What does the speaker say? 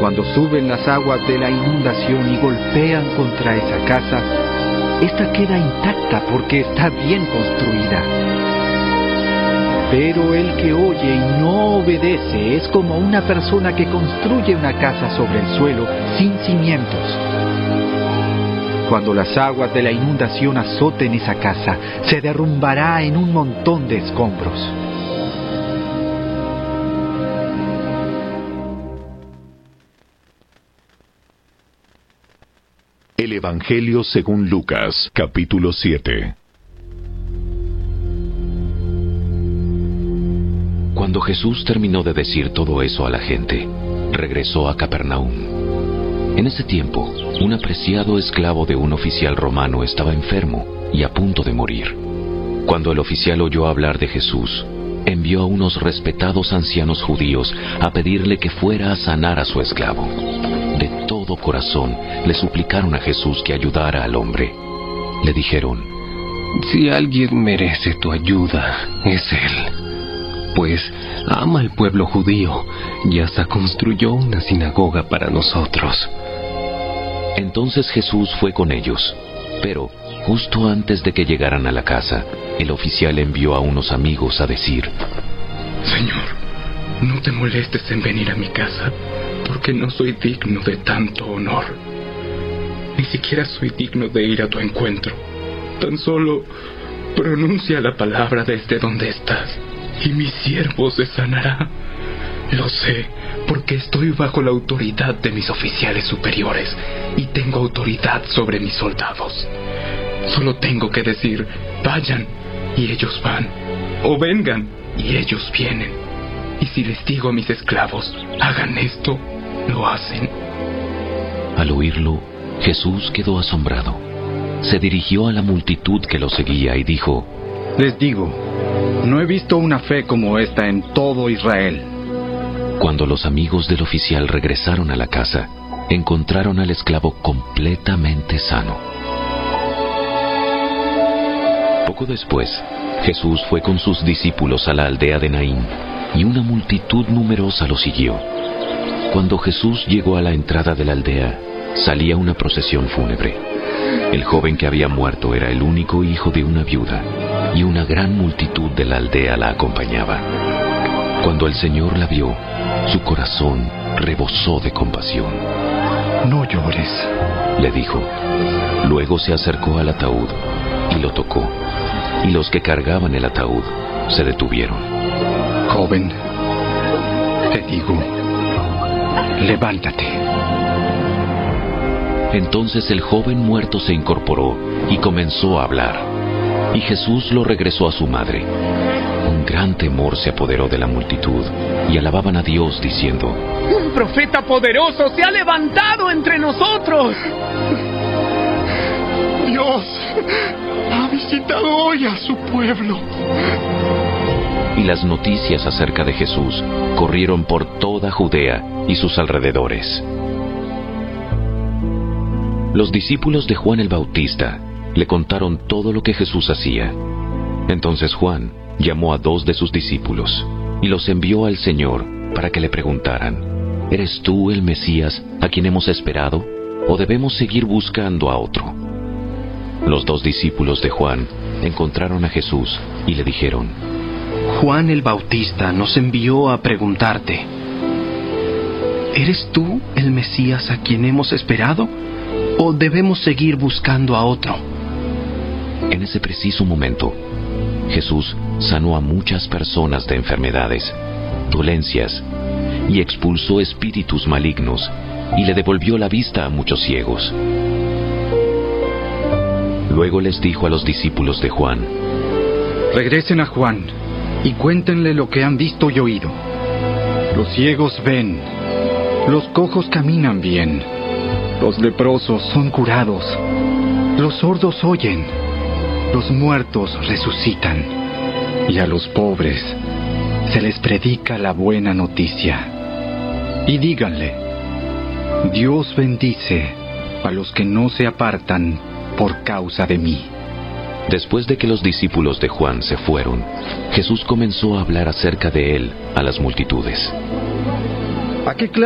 Cuando suben las aguas de la inundación y golpean contra esa casa, esta queda intacta porque está bien construida. Pero el que oye y no obedece es como una persona que construye una casa sobre el suelo sin cimientos. Cuando las aguas de la inundación azoten esa casa, se derrumbará en un montón de escombros. El Evangelio según Lucas, capítulo 7. Cuando Jesús terminó de decir todo eso a la gente, regresó a Capernaum. En ese tiempo, un apreciado esclavo de un oficial romano estaba enfermo y a punto de morir. Cuando el oficial oyó hablar de Jesús, envió a unos respetados ancianos judíos a pedirle que fuera a sanar a su esclavo. De todo corazón le suplicaron a Jesús que ayudara al hombre. Le dijeron: si alguien merece tu ayuda, es él, pues ama al pueblo judío y hasta construyó una sinagoga para nosotros. Entonces Jesús fue con ellos, pero justo antes de que llegaran a la casa, el oficial envió a unos amigos a decir: Señor, no te molestes en venir a mi casa, porque no soy digno de tanto honor. Ni siquiera soy digno de ir a tu encuentro. Tan solo pronuncia la palabra desde donde estás, y mi siervo se sanará. Lo sé, porque estoy bajo la autoridad de mis oficiales superiores, y tengo autoridad sobre mis soldados. Solo tengo que decir: vayan, y ellos van, o vengan, y ellos vienen. Y si les digo a mis esclavos: hagan esto, lo hacen. Al oírlo, Jesús quedó asombrado. Se dirigió a la multitud que lo seguía y dijo: Les digo, no he visto una fe como esta en todo Israel. Cuando los amigos del oficial regresaron a la casa, encontraron al esclavo completamente sano. Poco después, Jesús fue con sus discípulos a la aldea de Naín, y una multitud numerosa lo siguió. Cuando Jesús llegó a la entrada de la aldea, salía una procesión fúnebre. El joven que había muerto era el único hijo de una viuda, y una gran multitud de la aldea la acompañaba. Cuando el Señor la vio, su corazón rebosó de compasión. No llores, le dijo. Luego se acercó al ataúd y lo tocó, y los que cargaban el ataúd se detuvieron. Joven, te digo, levántate. Entonces el joven muerto se incorporó y comenzó a hablar, y Jesús lo regresó a su madre. Un gran temor se apoderó de la multitud, y alababan a Dios diciendo: ¡Un profeta poderoso se ha levantado entre nosotros! Dios ha visitado hoy a su pueblo. Y las noticias acerca de Jesús corrieron por toda Judea y sus alrededores. Los discípulos de Juan el Bautista le contaron todo lo que Jesús hacía. Entonces Juan llamó a 2 de sus discípulos y los envió al Señor para que le preguntaran: ¿eres tú el Mesías a quien hemos esperado, o debemos seguir buscando a otro? Los 2 discípulos de Juan encontraron a Jesús y le dijeron: Juan el Bautista nos envió a preguntarte: ¿eres tú el Mesías a quien hemos esperado, o debemos seguir buscando a otro? En ese preciso momento, Jesús sanó a muchas personas de enfermedades, dolencias, y expulsó espíritus malignos, y le devolvió la vista a muchos ciegos. Luego les dijo a los discípulos de Juan: regresen a Juan y cuéntenle lo que han visto y oído. Los ciegos ven, los cojos caminan bien, los leprosos son curados, los sordos oyen, los muertos resucitan, y a los pobres se les predica la buena noticia. Y díganle: Dios bendice a los que no se apartan por causa de mí. Después de que los discípulos de Juan se fueron, Jesús comenzó a hablar acerca de él a las multitudes. ¿A qué